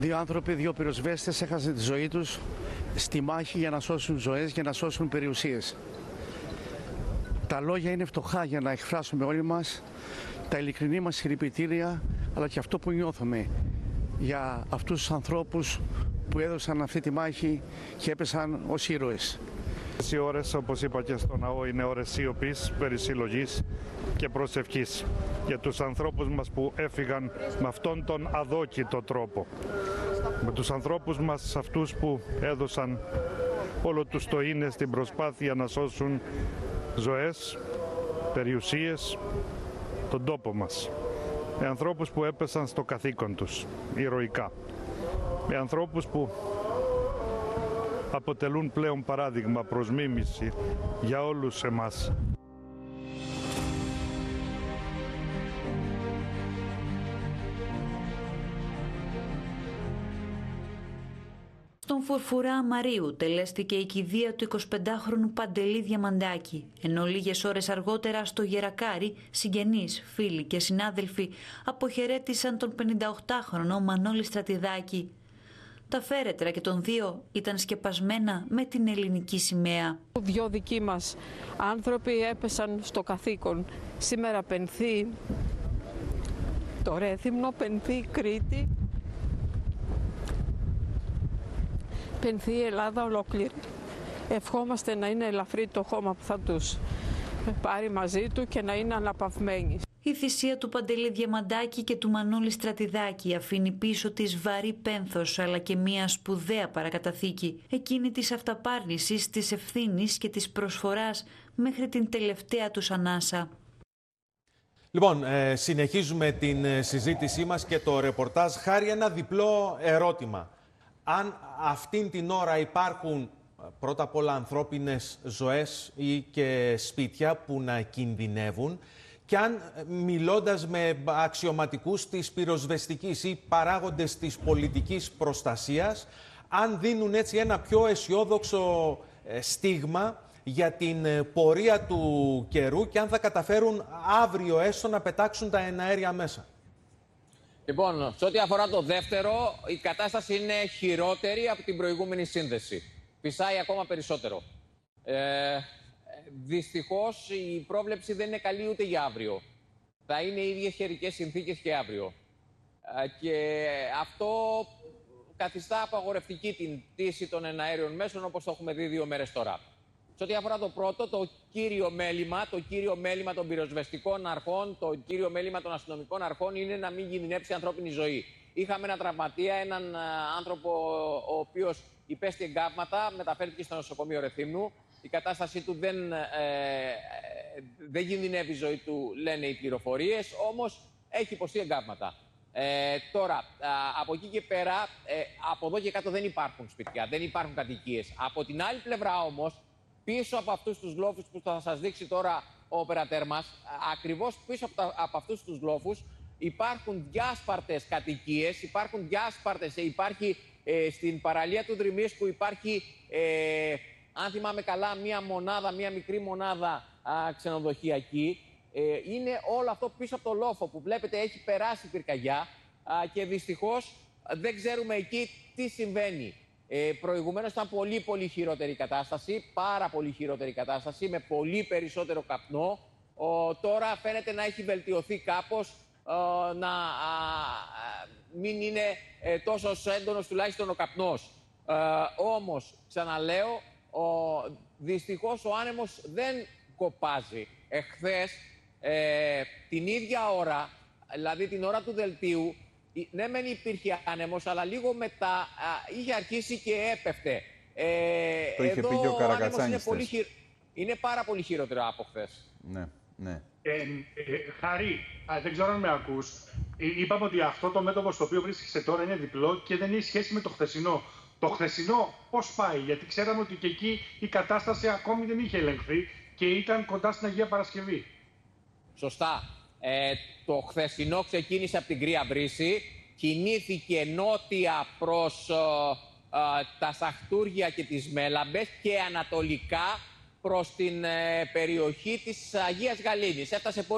Δύο άνθρωποι, δύο πυροσβέστες έχασαν τη ζωή τους στη μάχη για να σώσουν ζωές, για να σώσουν περιουσίες. Τα λόγια είναι φτωχά για να εκφράσουμε όλοι μας τα ειλικρινή μας συλληπιτήρια, αλλά και αυτό που νιώθουμε για αυτούς τους ανθρώπους που έδωσαν αυτή τη μάχη και έπεσαν ως ήρωες. Οι ώρες, όπως είπα και στο ναό, είναι ώρες σιωπής, περισυλλογής και προσευχής για τους ανθρώπους μας που έφυγαν με αυτόν τον αδόκητο τρόπο. Με τους ανθρώπους μας αυτούς που έδωσαν όλο τους το είναι στην προσπάθεια να σώσουν ζωές, περιουσίες, τον τόπο μας. Με ανθρώπους που έπεσαν στο καθήκον τους, ηρωικά. Με ανθρώπους που αποτελούν πλέον παράδειγμα προς μίμηση για όλους εμάς. Στον Φουρφουρά Μαρίου τελέστηκε η κηδεία του 25χρονου Παντελή Διαμαντάκη, ενώ λίγες ώρες αργότερα στο Γερακάρι συγγενείς, φίλοι και συνάδελφοι αποχαιρέτησαν τον 58χρονο Μανώλη Στρατιδάκη. Τα φέρετρα και των δύο ήταν σκεπασμένα με την ελληνική σημαία. Δύο δικοί μας άνθρωποι έπεσαν στο καθήκον. Σήμερα πενθεί το Ρέθυμνο, πενθεί η Κρήτη, πενθεί η Ελλάδα ολόκληρη. Ευχόμαστε να είναι ελαφρύ το χώμα που θα τους πάρει μαζί του και να είναι αναπαυμένοι. Η θυσία του Παντελή Διαμαντάκη και του Μανώλη Στρατιδάκη αφήνει πίσω της βαρύ πένθος, αλλά και μια σπουδαία παρακαταθήκη, εκείνη της αυταπάρνησης, της ευθύνης και της προσφοράς μέχρι την τελευταία τους ανάσα. Λοιπόν, συνεχίζουμε την συζήτησή μας και το ρεπορτάζ. Χάρη, ένα διπλό ερώτημα. Αν αυτήν την ώρα υπάρχουν πρώτα απ' όλα ανθρώπινες ζωές ή και σπίτια που να κινδυνεύουν, και αν μιλώντας με αξιωματικούς της πυροσβεστικής ή παράγοντες της πολιτικής προστασίας, αν δίνουν έτσι ένα πιο αισιόδοξο στίγμα για την πορεία του καιρού και αν θα καταφέρουν αύριο έστω να πετάξουν τα εναέρια μέσα. Λοιπόν, σε ό,τι αφορά το δεύτερο, η κατάσταση είναι χειρότερη από την προηγούμενη σύνδεση. Φυσάει ακόμα περισσότερο. Δυστυχώς η πρόβλεψη δεν είναι καλή ούτε για αύριο. Θα είναι οι ίδιες καιρικές συνθήκες και αύριο. Και αυτό καθιστά απαγορευτική την πτήση των εναέριων μέσων, όπως το έχουμε δει 2 μέρες τώρα. Σε ό,τι αφορά το πρώτο, το κύριο μέλημα των πυροσβεστικών αρχών, το κύριο μέλημα των αστυνομικών αρχών είναι να μην κινδυνεύσει ανθρώπινη ζωή. Είχαμε ένα τραυματία, έναν άνθρωπο ο οποίος υπέστη εγκάβματα, μεταφέρθηκε στο νοσοκομείο Ρεθύμνου. Η κατάστασή του δεν κινδυνεύει η ζωή του, λένε οι πληροφορίες, όμως έχει υποστεί εγκάβματα. Τώρα, από εκεί και πέρα, από εδώ και κάτω δεν υπάρχουν σπίτια, δεν υπάρχουν κατοικίες. Από την άλλη πλευρά όμως, πίσω από αυτούς τους λόφους που θα σας δείξει τώρα ο οπερατέρ μας, ακριβώς πίσω από αυτούς τους λόφους υπάρχουν διάσπαρτες κατοικίες, υπάρχει στην παραλία του Δρυμίσκου υπάρχει, αν θυμάμαι καλά, μία μικρή μονάδα ξενοδοχειακή. Είναι όλο αυτό πίσω από το λόφο που βλέπετε έχει περάσει πυρκαγιά και δυστυχώς δεν ξέρουμε εκεί τι συμβαίνει. Προηγουμένως ήταν πολύ χειρότερη κατάσταση, πάρα πολύ χειρότερη κατάσταση, με πολύ περισσότερο καπνό. Τώρα φαίνεται να έχει βελτιωθεί κάπως, να μην είναι τόσο έντονος τουλάχιστον ο καπνός. Όμως, ξαναλέω, δυστυχώς ο άνεμος δεν κοπάζει. Εχθές, την ίδια ώρα, δηλαδή την ώρα του δελτίου, ναι μεν υπήρχε άνεμος, αλλά λίγο μετά είχε αρχίσει και έπεφτε. Το είχε πει και ο Καρακατσάνης. Είναι πάρα πολύ χειρότερο από χθες. Ναι. Χαρή, δεν ξέρω αν με ακούς. Είπαμε ότι αυτό το μέτωπο στο οποίο βρίσκεσαι τώρα είναι διπλό και δεν έχει σχέση με το χθεσινό. Το χθεσινό πώς πάει, γιατί ξέραμε ότι και εκεί η κατάσταση ακόμη δεν είχε ελεγχθεί και ήταν κοντά στην Αγία Παρασκευή. Σωστά. Το χθεσινό ξεκίνησε από την Κρύα Βρύση, κινήθηκε νότια προς τα Σαχτούργια και τις Μέλαμπες και ανατολικά προς την περιοχή της Αγίας Γαλήνης. Έφτασε